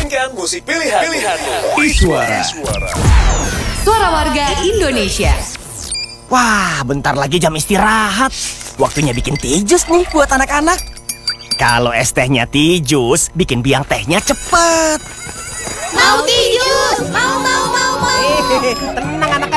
Mainkan musik pilihanmu. Iswara. Suara warga Indonesia. Wah, bentar lagi jam istirahat. Waktunya bikin teh jus nih buat anak-anak. Kalau es tehnya teh jus, bikin biang tehnya cepet. Mau teh jus, mau. Tenang anak-anak.